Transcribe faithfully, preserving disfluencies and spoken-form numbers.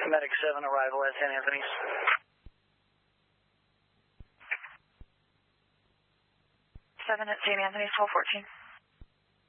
Medic seven, arrival at Saint Anthony's. seven at Saint Anthony's, twelve fourteen.